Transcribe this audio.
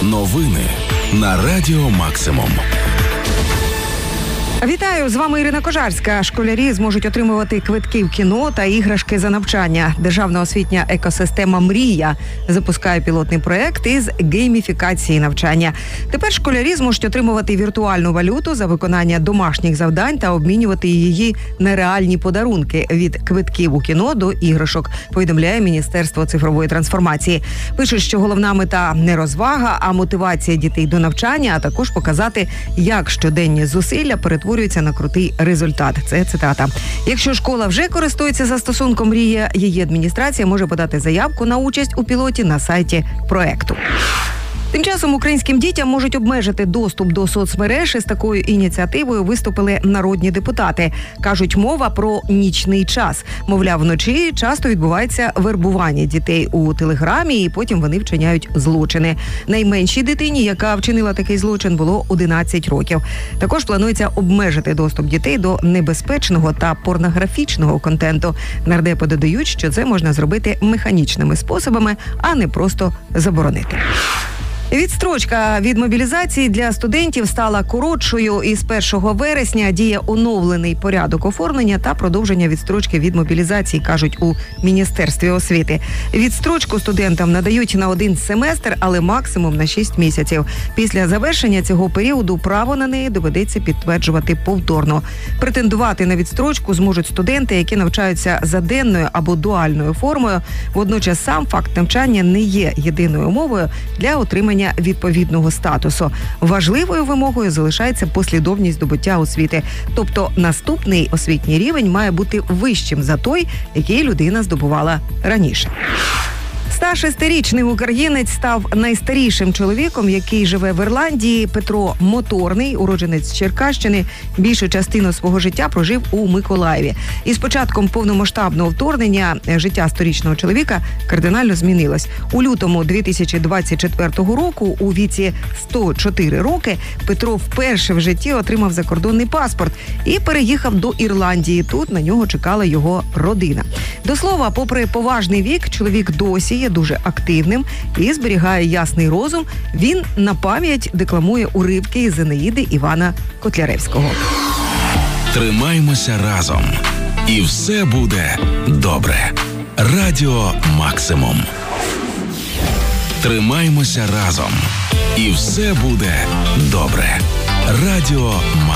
Новини на Радіо Максимум. Вітаю, з вами Ірина Кожарська. Школярі зможуть отримувати квитки в кіно та іграшки за навчання. Державна освітня екосистема «Мрія» запускає пілотний проект із гейміфікації навчання. Тепер школярі зможуть отримувати віртуальну валюту за виконання домашніх завдань та обмінювати її на реальні подарунки від квитків у кіно до іграшок, повідомляє Міністерство цифрової трансформації. Пишуть, що головна мета не розвага, а мотивація дітей до навчання, а також показати, як щоденні зусилля перетворюються на крутий результат. Це цитата. Якщо школа вже користується застосунком «Мрія», її адміністрація може подати заявку на участь у пілоті на сайті проекту. Тим часом українським дітям можуть обмежити доступ до соцмереж. Із такою ініціативою виступили народні депутати. Кажуть, мова про нічний час. Мовляв, вночі часто відбувається вербування дітей у Телеграмі, і потім вони вчиняють злочини. Найменшій дитині, яка вчинила такий злочин, було 11 років. Також планується обмежити доступ дітей до небезпечного та порнографічного контенту. Нардепи додають, що це можна зробити механічними способами, а не просто заборонити. Відстрочка від мобілізації для студентів стала коротшою. Із 1 вересня діє оновлений порядок оформлення та продовження відстрочки від мобілізації, кажуть у Міністерстві освіти. Відстрочку студентам надають на 1 семестр, але максимум на 6 місяців. Після завершення цього періоду право на неї доведеться підтверджувати повторно. Претендувати на відстрочку зможуть студенти, які навчаються за денною або дуальною формою. Водночас сам факт навчання не є єдиною умовою для отримання відповідного статусу. Важливою вимогою залишається послідовність здобуття освіти. Тобто наступний освітній рівень має бути вищим за той, який людина здобувала раніше. 106-річний українець став найстарішим чоловіком, який живе в Ірландії. Петро Моторний, уродженець Черкащини, більшу частину свого життя прожив у Миколаєві. І з початком повномасштабного вторгнення життя сторічного чоловіка кардинально змінилось. У лютому 2024 року, у віці 104 роки, Петро вперше в житті отримав закордонний паспорт і переїхав до Ірландії. Тут на нього чекала його родина. До слова, попри поважний вік, чоловік досі є дуже активним і зберігає ясний розум. Він на пам'ять декламує уривки із Енеїди Івана Котляревського. Тримаймося разом, і все буде добре. Радіо Максимум. Тримаймося разом, і все буде добре. Радіо Максимум.